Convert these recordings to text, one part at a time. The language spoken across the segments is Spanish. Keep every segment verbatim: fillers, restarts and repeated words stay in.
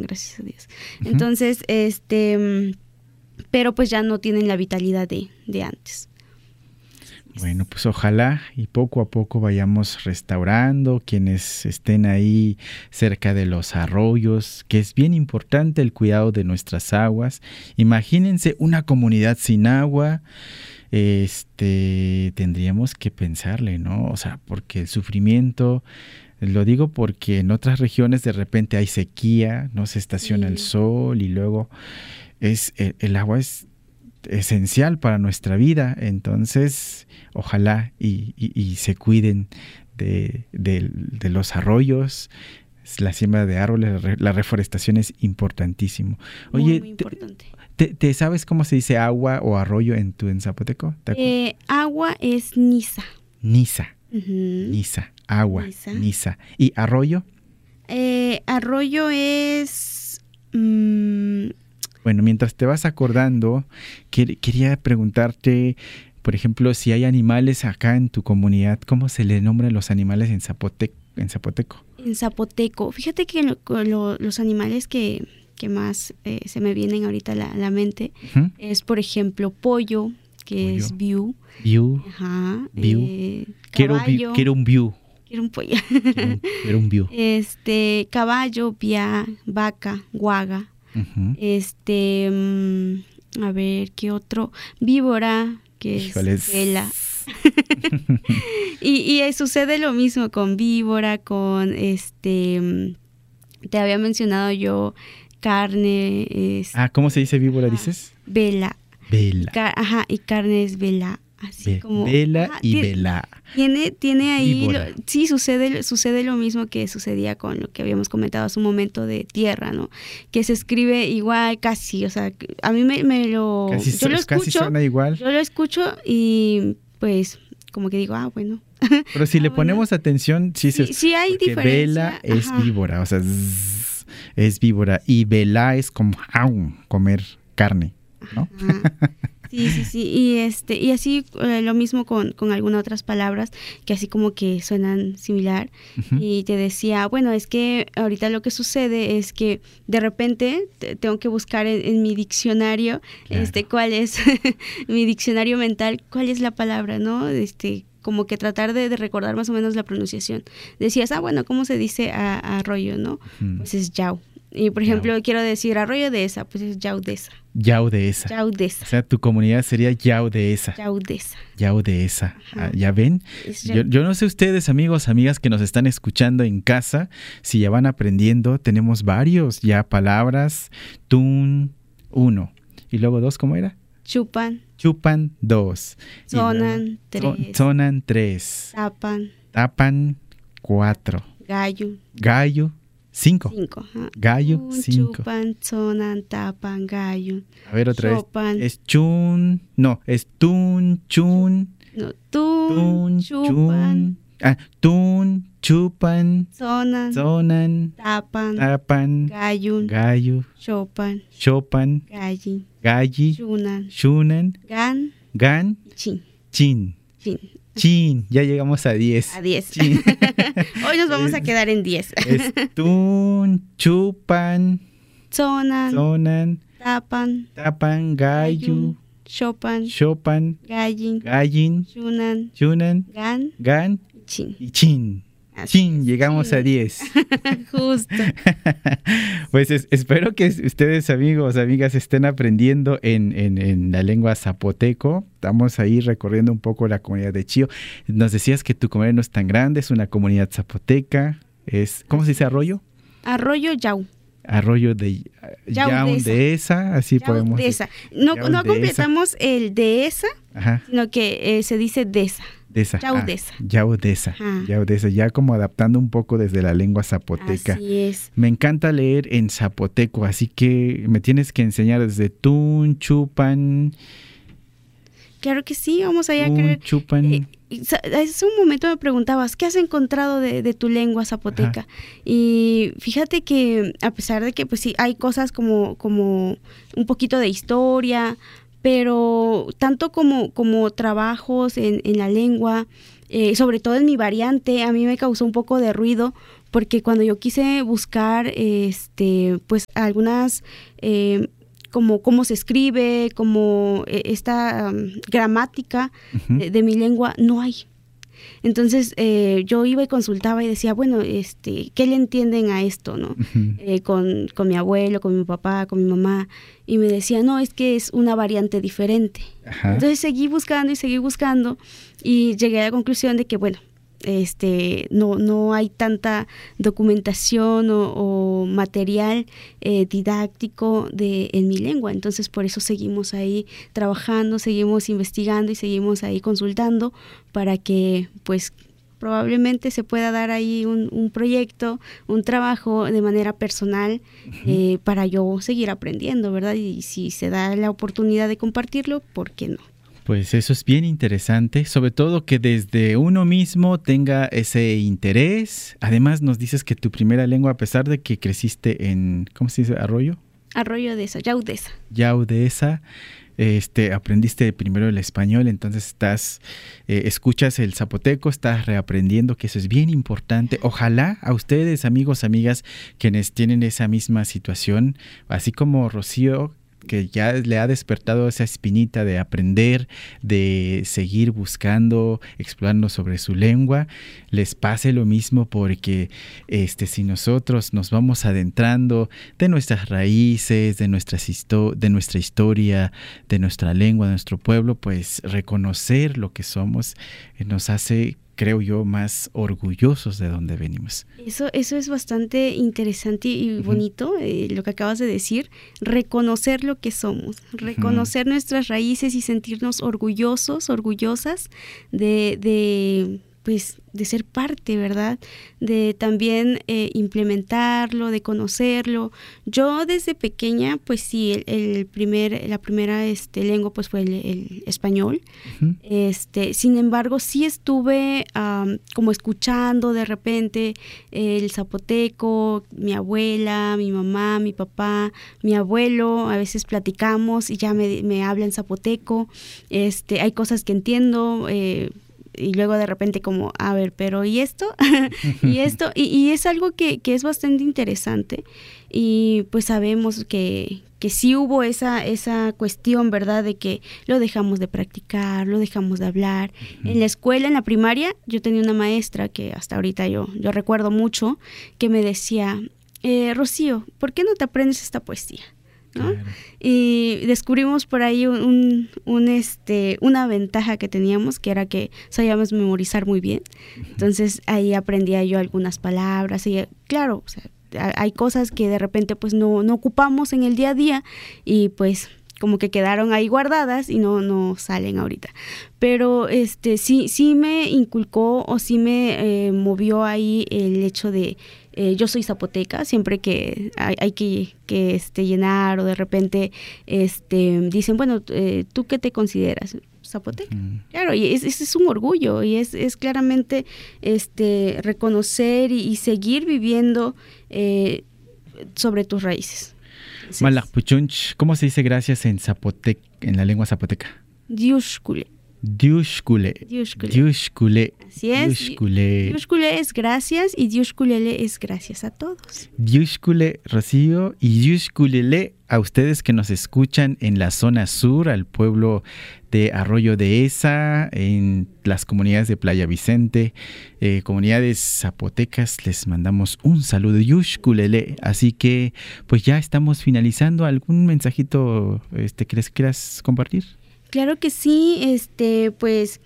gracias a Dios. Uh-huh. Entonces, este, pero pues ya no tienen la vitalidad de, de antes. Bueno, pues ojalá y poco a poco vayamos restaurando quienes estén ahí cerca de los arroyos, que es bien importante el cuidado de nuestras aguas. Imagínense una comunidad sin agua, este, tendríamos que pensarle, ¿no? O sea, porque el sufrimiento, lo digo porque en otras regiones de repente hay sequía, no se estaciona sí. el sol y luego es el, el agua es esencial para nuestra vida, entonces ojalá y, y, y se cuiden de, de, de los arroyos, la siembra de árboles, la reforestación es importantísimo. Oye, muy, muy importante. ¿te, te, te sabes cómo se dice agua o arroyo en tu en zapoteco? Eh, agua es nisa. Nisa, uh-huh. nisa, agua, nisa. nisa. ¿Y arroyo? Eh, arroyo es... Mmm, Bueno, mientras te vas acordando, quer- quería preguntarte, por ejemplo, si hay animales acá en tu comunidad, ¿cómo se le nombran los animales en, zapote- en zapoteco? En zapoteco, fíjate que lo, lo, los animales que, que más eh, se me vienen ahorita a la, a la mente uh-huh. es, por ejemplo, pollo, que pollo. es biu. Biu. Ajá. Biu. Eh, quiero, caballo. Bi- quiero un biu. Quiero un pollo. Quiero un, quiero un biu. Este, caballo, bia, vaca, guaga. Uh-huh. Este, um, a ver, ¿qué otro? Víbora, que Híjoles. es vela. y, y sucede lo mismo con víbora, con este, te había mencionado yo carne. Es, ah, ¿cómo se dice víbora, ajá, dices? Vela. Vela. Y car- ajá, y carne es vela. Así Ve- como vela ajá, y tiene, vela. Tiene, tiene ahí, lo, Víbora. sí, sucede, sucede lo mismo que sucedía con lo que habíamos comentado hace un momento de tierra, ¿no? Que se escribe igual, casi, o sea, a mí me, me lo... Casi, yo lo escucho, casi suena igual. Yo lo escucho y pues como que digo, ah, bueno. Pero si ah, le bueno. ponemos atención, sí, sí, se, sí hay diferencia. Vela es Ajá. víbora, o sea, zzz, es víbora. Y vela es como au, comer carne, ¿no? Sí, sí, sí, y este y así eh, lo mismo con, con algunas otras palabras que así como que suenan similar. Uh-huh. Y te decía, bueno, es que ahorita lo que sucede es que de repente te, tengo que buscar en, en mi diccionario, claro. este, cuál es mi diccionario mental, cuál es la palabra, ¿no? Este, como que tratar de, de recordar más o menos la pronunciación. Decías, ah, bueno, ¿cómo se dice a, a arroyo, no? Uh-huh. Pues es yau. Y por ejemplo, Yau. quiero decir arroyo de esa, pues es Yaudesa. Yaudesa. Yaudesa. O sea, tu comunidad sería Yaudesa. Yaudesa. Yaudesa. Ah, ¿ya ven? Yo, yo no sé ustedes, amigos, amigas que nos están escuchando en casa, si ya van aprendiendo, tenemos varios ya palabras. Tun, uno. Y luego dos, ¿cómo era? Chupan. Chupan, dos. Sonan, luego, tres. Sonan, tres. Tapan. Tapan, cuatro. Gallo. Gallo. Cinco. Cinco. Ajá. Gallo, Tun, cinco. Chupan, sonan, tapan, gallo. A ver, otra Chopan. vez. Es chun. No, es tun, chun. No, tun, Tun, chupan. Chun. Ah, tun, chupan. Sonan. Sonan. Tapan. Tapan. Gallo. Gallo. Chopan. Chopan. Galli. Galli. Shunan. Shunan. Gan. Gan. Chin. Chin. Chin. Chin, ya llegamos a diez. A diez. Chin. Hoy nos vamos a quedar en diez. Es tun, chupan, Sonan, sonan, tapan, tapan, gallo, chopan, chopan, gallin, gallin, chunan, chunan, gan, gan chin. y chin. Así Chin, es, llegamos chin. a diez. Justo. Pues es, espero que ustedes, amigos, amigas, estén aprendiendo en, en, en la lengua zapoteco. Estamos ahí recorriendo un poco la comunidad de Chío. Nos decías que tu comunidad no es tan grande, es una comunidad zapoteca. Es, ¿cómo se dice arroyo? Arroyo Yau. Arroyo de Yaudesa, así podemos Yaudesa. No, no Yaudesa. completamos el de esa, Ajá. sino que eh, se dice desa. Desa. Yaudesa. Ah, Yaudesa. Ajá. Yaudesa, ya como adaptando un poco desde la lengua zapoteca. Así es. Me encanta leer en zapoteco, así que me tienes que enseñar desde tun, chupan. Claro que sí, vamos allá a Tun, creer. chupan. Eh, hace un momento me preguntabas, ¿qué has encontrado de, de tu lengua zapoteca? Ajá. Y fíjate que a pesar de que pues sí, hay cosas como, como un poquito de historia, pero tanto como, como trabajos en, en la lengua, eh, sobre todo en mi variante, a mí me causó un poco de ruido porque cuando yo quise buscar este pues algunas eh, como cómo se escribe, como esta um, gramática uh-huh. de, de mi lengua, no hay. Entonces eh, yo iba y consultaba y decía, bueno, este, ¿qué le entienden a esto, no? Uh-huh. Eh, con, con mi abuelo, con mi papá, con mi mamá, y me decía, no, es que es una variante diferente. Uh-huh. Entonces seguí buscando y seguí buscando y llegué a la conclusión de que, bueno, este no no hay tanta documentación o, o material eh, didáctico de en mi lengua, entonces por eso seguimos ahí trabajando, seguimos investigando y seguimos ahí consultando para que pues probablemente se pueda dar ahí un, un proyecto, un trabajo de manera personal uh-huh. eh, para yo seguir aprendiendo, ¿verdad? Y si se da la oportunidad de compartirlo, ¿por qué no? Pues eso es bien interesante, sobre todo que desde uno mismo tenga ese interés. Además nos dices que tu primera lengua, a pesar de que creciste en, ¿cómo se dice? ¿Arroyo? Arroyo de esa, Yaudesa. Yaudesa, este, aprendiste primero el español, entonces estás, eh, escuchas el zapoteco, estás reaprendiendo, que eso es bien importante. Ojalá a ustedes, amigos, amigas, quienes tienen esa misma situación, así como Rocío, que ya le ha despertado esa espinita de aprender, de seguir buscando, explorando sobre su lengua, les pase lo mismo, porque este, si nosotros nos vamos adentrando de nuestras raíces, de, nuestras histo- de nuestra historia, de nuestra lengua, de nuestro pueblo, pues reconocer lo que somos eh, nos hace, creo yo, más orgullosos de donde venimos. Eso, eso es bastante interesante y bonito, uh-huh. eh, lo que acabas de decir, reconocer lo que somos, reconocer uh-huh. nuestras raíces y sentirnos orgullosos, orgullosas de, de pues de ser parte, ¿verdad? De también eh, implementarlo, de conocerlo. Yo desde pequeña, pues sí, el, el primer, la primera este, lengua pues fue el, el español. Uh-huh. Este, sin embargo, sí estuve um, como escuchando de repente el zapoteco, mi abuela, mi mamá, mi papá, mi abuelo, a veces platicamos y ya me, me habla en zapoteco. Este, hay cosas que entiendo, eh, y luego de repente como, a ver, pero ¿y esto? ¿Y esto? Y, y es algo que, que es bastante interesante y pues sabemos que, que sí hubo esa, esa cuestión, ¿verdad? De que lo dejamos de practicar, lo dejamos de hablar. Uh-huh. En la escuela, en la primaria, yo tenía una maestra que hasta ahorita yo, yo recuerdo mucho, que me decía, eh, Rocío, ¿por qué no te aprendes esta poesía? ¿No? Claro. Y descubrimos por ahí un, un, un este una ventaja que teníamos, que era que sabíamos memorizar muy bien. Uh-huh. Entonces ahí aprendía yo algunas palabras y claro, o sea, hay cosas que de repente pues no, no ocupamos en el día a día y pues como que quedaron ahí guardadas y no, no salen ahorita. Pero este sí, sí me inculcó o sí me eh, movió ahí el hecho de eh, yo soy zapoteca, siempre que hay, hay que, que este, llenar o de repente este, dicen, bueno, eh, ¿tú qué te consideras? Zapoteca. Uh-huh. Claro, y es, es, es un orgullo y es, es claramente este, reconocer y, y seguir viviendo eh, sobre tus raíces. Sí. Malakpuchunch, ¿cómo se dice gracias en zapotec, en la lengua zapoteca? Diushkule. Diushkule. Diushkule. Diushkule. Así es. Diushkule. Diushkule es gracias y Diushkulele es gracias a todos. Diushkule, Rocío, y Diushkulele a ustedes que nos escuchan en la zona sur, al pueblo de Arroyo de Esa, en las comunidades de Playa Vicente, eh, comunidades zapotecas, les mandamos un saludo, Diushkulele. Así que pues ya estamos finalizando. ¿Algún mensajito este, que les quieras compartir? Claro que sí, este, pues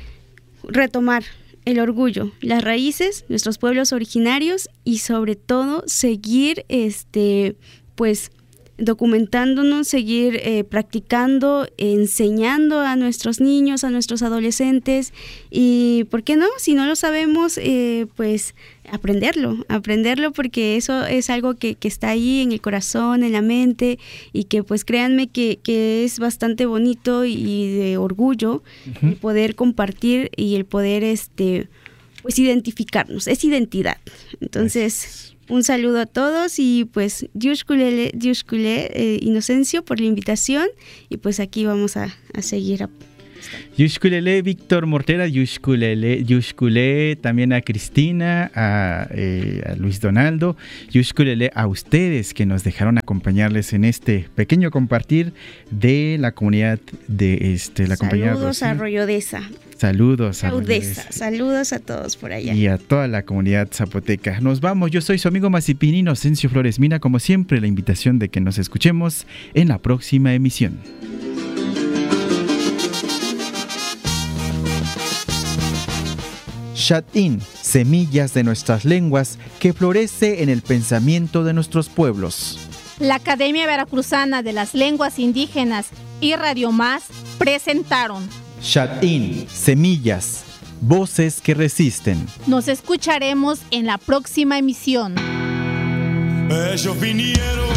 retomar el orgullo, las raíces, nuestros pueblos originarios y sobre todo seguir, este, pues documentándonos, seguir eh, practicando, enseñando a nuestros niños, a nuestros adolescentes y, ¿por qué no? Si no lo sabemos, eh, pues aprenderlo, aprenderlo porque eso es algo que, que está ahí en el corazón, en la mente y que pues créanme que, que es bastante bonito y de orgullo uh-huh. el poder compartir y el poder este pues identificarnos, es identidad. Entonces... Pues. Un saludo a todos y pues Diushkulele, Diushkule, eh, Inocencio por la invitación y pues aquí vamos a, a seguir a, Yushkulele, Víctor Mortera, Yushkulele, Yushkulele también a Cristina, a, eh, a Luis Donaldo, Yushkulele a ustedes que nos dejaron acompañarles en este pequeño compartir de la comunidad de este, la compañía Saludos a Royodesa. Saludos a Royodesa. Saludos a todos por allá. Y a toda la comunidad zapoteca. Nos vamos, yo soy su amigo Mazipín Inocencio Flores Mina, como siempre la invitación de que nos escuchemos en la próxima emisión. Shatin, semillas de nuestras lenguas que florece en el pensamiento de nuestros pueblos. La Academia Veracruzana de las Lenguas Indígenas y Radio Más presentaron Shatin, semillas, voces que resisten. Nos escucharemos en la próxima emisión. Ellos vinieron